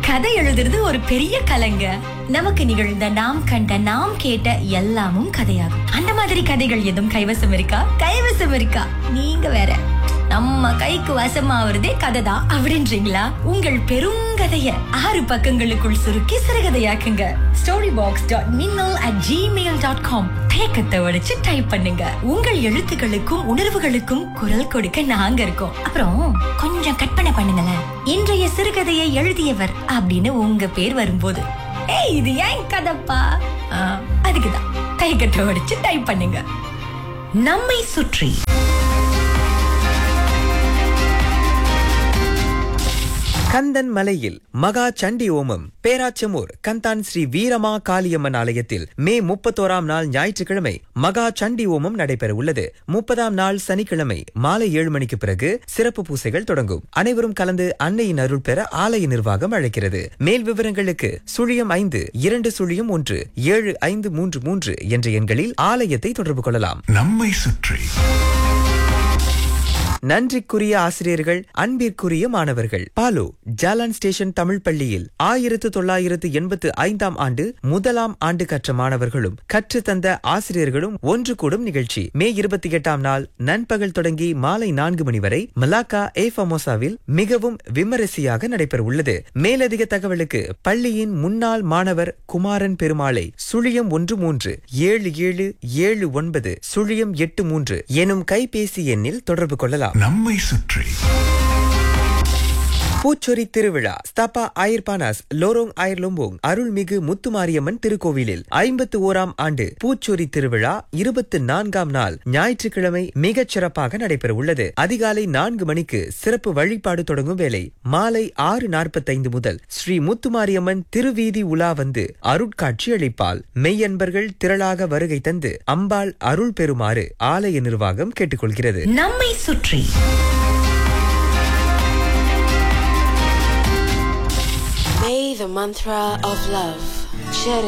கதை எழுதுறது ஒரு பெரிய கலைங்க. நமக்கு நிகழ்ந்த, நாம் கண்ட, நாம் கேட்ட எல்லாமும் கதையாகும். அந்த மாதிரி கதைகள் எதுவும் கைவசம் இருக்கா? கைவசம் இருக்கா? நீங்க வேற. நம்ம கைக்கு வசமாவதே கதை தான் அப்படின்றீங்களா? உங்கள் பெருங்கதைய 6 பக்கங்களுக்குள் சுருக்கி சிறுகதையாக்குங்க. storybox.minnal@gmail.com. தயக்கத்தை உடைச்சு டைப் பண்ணுங்க. உங்கள் எழுத்துக்களுக்கும் உணர்வுகளுக்கும் குரல் கொடுக்க நாங்க இருக்கோம். அப்புறம் கொஞ்சம் கற்பனை பண்ணுங்களேன். இன்றைய சிறுகதையை எழுதியவர் அப்படின்னு உங்க பேர் வரும்போது, ஏய் இது ஏன் கதைப்பா, அதுக்குதான் தயக்கத்தை உடைச்சு டைப் பண்ணுங்க. நம்மை சுற்றி கந்தன் மலையில் மகா சண்டி ஓமம் பேராச்சமூர் கந்தான் ஸ்ரீ வீரமா காளியம்மன் ஆலயத்தில் மே 31ஆம் நாள் ஞாயிற்றுக்கிழமை மகா சண்டி ஓமம் நடைபெற உள்ளது. 30ஆம் நாள் சனிக்கிழமை மாலை 7 மணிக்கு பிறகு சிறப்பு பூசைகள் தொடங்கும். அனைவரும் கலந்து அன்னையின் அருள் பெற ஆலய நிர்வாகம் அழைக்கிறது. மேல் விவரங்களுக்கு 0520017533 என்ற எண்களில் ஆலயத்தை தொடர்பு கொள்ளலாம். நம்மை சுற்றி நன்றிக்குரிய ஆசிரியர்கள், அன்பிற்குரிய மாணவர்கள். பாலு ஜாலான் ஸ்டேஷன் தமிழ் பள்ளியில் 1985ஆம் ஆண்டு முதலாம் ஆண்டு கற்ற மாணவர்களும் கற்றுத்தந்த ஆசிரியர்களும் ஒன்று கூடும் நிகழ்ச்சி மே 28ஆம் நாள் நண்பகல் தொடங்கி மாலை 4 மணி வரை மலாக்கா ஃபமோசாவில் மிகவும் விமரிசையாக நடைபெற உள்ளது. மேலதிக தகவலுக்கு பள்ளியின் முன்னாள் மாணவர் குமாரன் பெருமாளை 0137779 எனும் கைபேசி எண்ணில் தொடர்பு கொள்ளலாம். நம்மை சுற்றி பூச்சொரி திருவிழா ஸ்தாபா ஆயிர்பானாஸ் லோரோங் ஆயர் லொம்போங் அருள்மிகு முத்துமாரியம்மன் திருக்கோவிலில் 51ஆம் ஆண்டு பூச்சொரி திருவிழா 24ஆம் நாள் ஞாயிற்றுக்கிழமை மிகச் சிறப்பாக நடைபெற உள்ளது. அதிகாலை 4 மணிக்கு சிறப்பு வழிபாடு தொடங்கும் வேளை மாலை 6:45 முதல் ஸ்ரீ முத்துமாரியம்மன் திருவீதி உலா வந்து அருட்காட்சி அளிப்பாள். மெய்யன்பர்கள் திரளாக வருகை தந்து அம்பாள் அருள் பெறுமாறு ஆலய நிர்வாகம் கேட்டுக்கொள்கிறது. நம்மை சுற்றி May the mantra of love.